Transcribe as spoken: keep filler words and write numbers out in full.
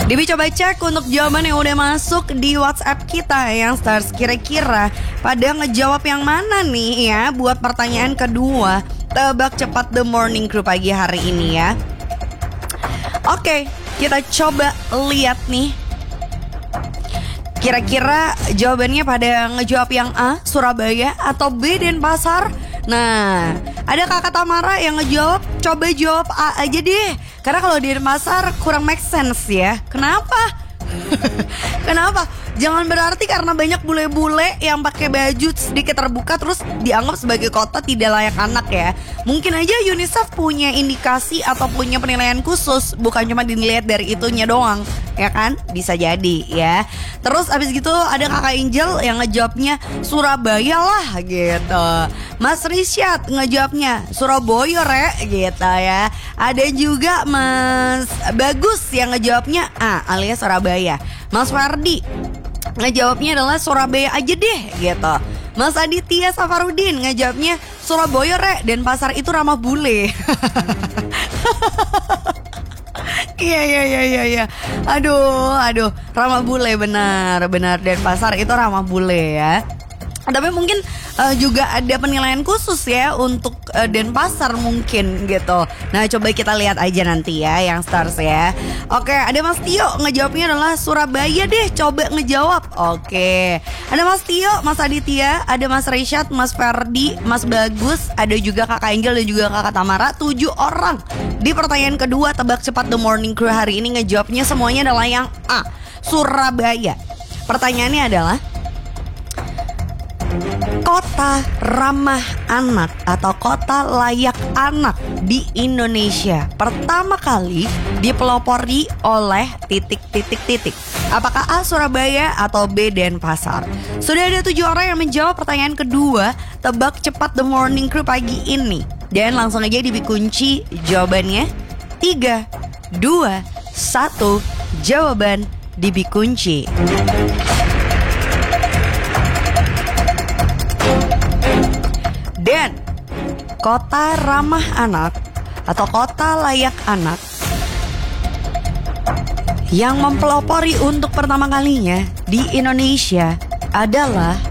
Dibi coba cek untuk jawaban yang udah masuk di WhatsApp kita yang Stars. Kira-kira pada ngejawab yang mana nih ya buat pertanyaan kedua tebak cepat The Morning Crew pagi hari ini ya. Oke, kita coba lihat nih. Kira-kira jawabannya pada ngejawab yang A, Surabaya, atau B, Denpasar? Nah, ada Kakak Tamara yang ngejawab, coba jawab A aja deh. Karena kalau di Denpasar kurang make sense ya. Kenapa? Kenapa? Jangan berarti karena banyak bule-bule yang pakai baju sedikit terbuka terus dianggap sebagai kota tidak layak anak ya. Mungkin aja UNICEF punya indikasi atau punya penilaian khusus, bukan cuma dilihat dari itunya doang, ya kan? Bisa jadi ya. Terus abis gitu ada Kakak Angel yang ngejawabnya Surabaya lah gitu. Mas Risyad ngejawabnya Surabaya re gitu ya. Ada juga Mas Bagus yang ngejawabnya A alias Surabaya. Mas Fardi ngejawabnya adalah Surabaya aja deh gitu. Mas Aditya Safarudin ngejawabnya Surabaya re, Denpasar itu ramah bule. Iya iya iya iya iya. Aduh, aduh, ramah bule benar, benar Denpasar itu ramah bule ya. Tapi mungkin uh, juga ada penilaian khusus ya untuk uh, Denpasar mungkin gitu. Nah coba kita lihat aja nanti ya yang Stars ya. Oke, ada Mas Tio ngejawabnya adalah Surabaya deh, coba ngejawab. Oke, ada Mas Tio, Mas Aditya, ada Mas Rishad, Mas Ferdi, Mas Bagus, ada juga Kakak Angel dan juga Kakak Tamara. Tujuh orang di pertanyaan kedua tebak cepat The Morning Crew hari ini ngejawabnya semuanya adalah yang A, Surabaya. Pertanyaannya adalah kota ramah anak atau kota layak anak di Indonesia pertama kali dipelopori oleh titik-titik-titik. Apakah A Surabaya atau B Denpasar? Sudah ada tujuh orang yang menjawab pertanyaan kedua tebak cepat The Morning Crew pagi ini. Dan langsung aja dikunci jawabannya. Tiga, dua, satu, jawaban dikunci. Dan kota ramah anak atau kota layak anak yang mempelopori untuk pertama kalinya di Indonesia adalah